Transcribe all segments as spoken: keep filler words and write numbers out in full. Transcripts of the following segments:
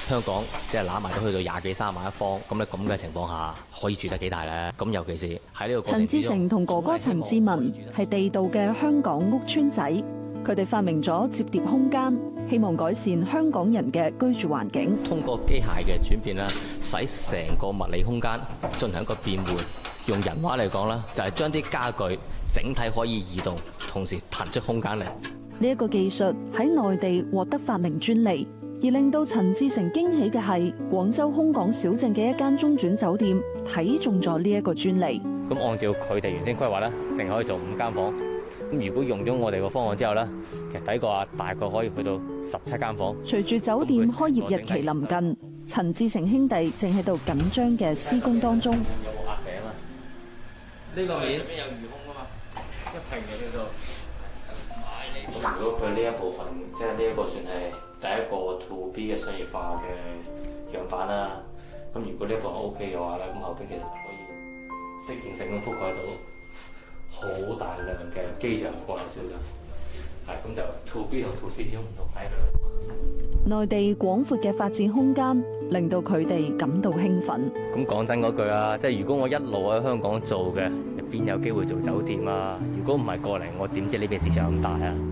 香港即係攬埋都去到廿幾三萬一方，咁咧咁嘅情況下，可以住得幾大咧？咁尤其是喺呢個過程之中， 陳志成同哥哥陳志文係地道嘅香港屋邨仔，佢哋發明咗摺疊空間，希望改善香港人嘅居住環境。 通過機械嘅轉變啦，使成個物理空間進行一個變換。用人話嚟講啦，就係將啲家具整體可以移動，同時騰出空間嚟。 呢一個技術喺內地獲得發明專利，而令到陳志成驚喜嘅係，廣州空港小鎮嘅一間中轉酒店睇中咗呢一個專利。 咁按照佢哋原先規劃咧，淨可以做五間房。咁如果用咗我哋個方案之後咧，其實睇過啊，大概可以去到十七間房。 隨住酒店開業日期臨近，陳志成兄弟正喺度緊張嘅施工當中。 有冇壓餅啊？呢個面上面有魚空啊嘛，一平嘅呢度。咁如果佢呢一部分，即係呢一個算係第一個 to B 嘅商業化嘅樣板啦。咁如果呢一個 OK 嘅話咧，咁後邊其實就可以適應性咁覆蓋到好大量嘅機場國內消費。係咁就 to B 同 to C 始終唔同體量。 內地廣闊嘅發展空間令到佢哋感到興奮。 咁講真嗰句啊，即係如果我一路喺香港做嘅，邊有機會做酒店啊？如果唔係過嚟，我點知呢邊市場咁大啊？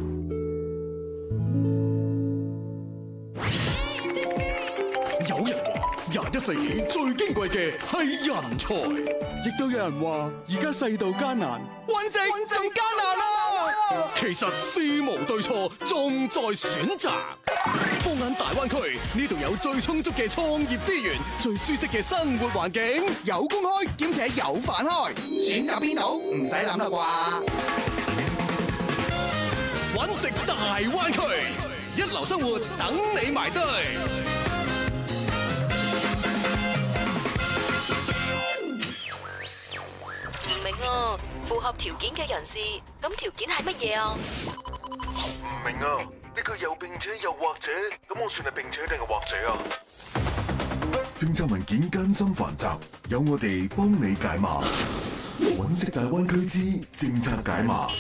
有人話廿一世紀最矜貴嘅係人才，亦都有人話而家世道艱難，揾食仲艱難啊！其實事無對錯，重在選擇。放眼大灣區，呢度有最充足嘅創業資源，最舒適嘅生活環境，有工開兼且有飯開，選擇邊度唔使諗啦啩？揾食大灣區，一流生活等你埋堆。 唔明啊，符合條件嘅人士，咁條件係乜嘢啊？ 唔明啊，呢句又並且又或者，咁我算係並且定係或者啊？政策文件艱辛繁雜，有我哋幫你解碼。揾食大灣區之政策解碼。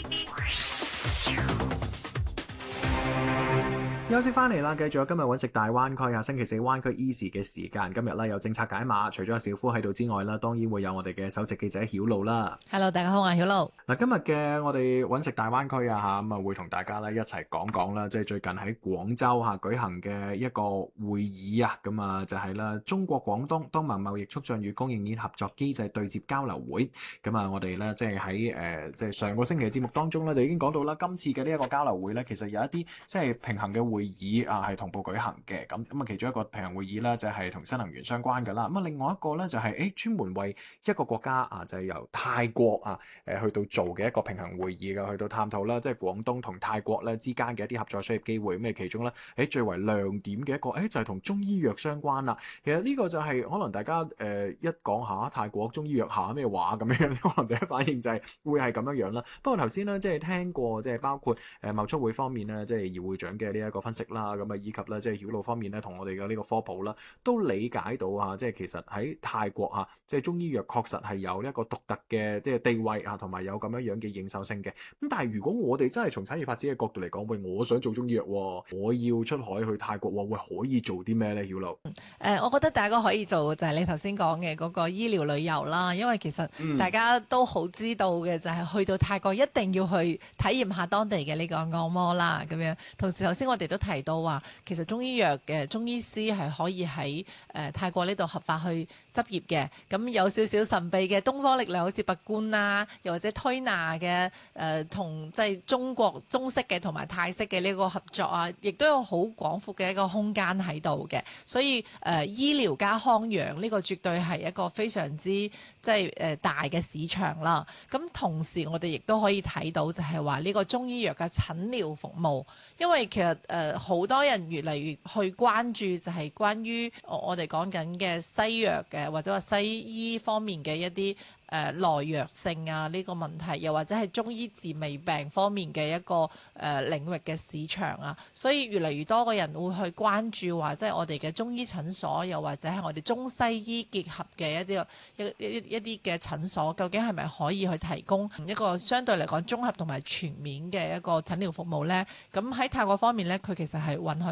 休息翻嚟啦，繼續今日揾食大灣區啊！星期四灣區 Easy 嘅時間，今日咧有政策解碼，除咗小夫喺度之外啦，當然會有我哋嘅首席記者曉露啦。 Hello， 大家好，我係曉露。 嗱，今日嘅我哋揾食大灣區啊嚇，咁啊會同大家咧一齊講講啦，即係最近喺廣州嚇舉行嘅一個會議啊，咁啊就係啦，中國廣東東盟貿易促進與供應鏈合作機制對接交流會。咁啊，我哋咧即係喺誒即係上個星期嘅節目當中咧，就已經講到啦，今次嘅呢一個交流會咧，其實有一啲即係平衡嘅會。會議啊係同步舉行嘅，咁咁啊其中一個平衡會議咧就係同新能源相關嘅啦，咁啊另外一個咧就係誒專門為一個國家啊就係由泰國啊誒去到做嘅一個平衡會議嘅，去到探討啦即係廣東同泰國咧之間嘅一啲合作商業機會，咁啊其中咧誒最為亮點嘅一個誒就係同中醫藥相關啦。其實呢個就係可能大家誒一講下泰國中醫藥下咩話咁樣，可能第一反應就係會係咁樣樣啦。不過頭先咧即係聽過即係包括誒貿促會方面咧即係姚會長嘅呢一個分析啦，咁啊以及咧即係曉露方面咧，同我哋嘅呢個科普啦，都理解到啊，即係其實喺泰國啊，即係中醫藥確實係有一個獨特嘅即係地位啊，同埋有咁樣樣嘅認受性嘅。咁但係如果我哋真係從產業發展嘅角度嚟講，喂，我想做中醫藥，我要出海去泰國，喂，可以做啲咩咧？曉露， 誒、呃，我覺得大家可以做就係你頭先講嘅嗰個醫療旅遊啦，因為其實大家都好知道嘅就係去到泰國一定要去體驗下當地嘅呢個按摩啦，咁樣。同時頭先我哋都提到話，其實中醫藥嘅中醫師係可以喺誒、呃、泰國呢度合法去執業嘅。咁有少少神秘嘅東方力量，好似拔罐啊，又或者推拿嘅誒，同即係中國中式嘅同埋泰式嘅呢個合作啊，亦都有好廣闊嘅一個空間喺度嘅。所以誒、呃、醫療加康養呢個絕對係一個非常之即係誒大嘅市場啦。咁同時我哋亦都可以睇到就係話呢個中醫藥嘅診療服務，因為其實誒好、呃、多人越嚟越去關注就係關於我哋講緊嘅西藥嘅或者話西醫方面嘅一啲誒、呃、耐藥性啊呢個問題，又或者係中醫治未病方面嘅一個誒、呃、領域嘅市場啊，所以越嚟越多嘅人會去關注話，即係我哋嘅中醫診所，又或者係我哋中西醫結合嘅一啲一一一啲嘅診所，究竟係咪可以去提供一個相對嚟講綜合同埋全面嘅一個診療服務呢？咁喺泰國方面呢，佢其實係允許。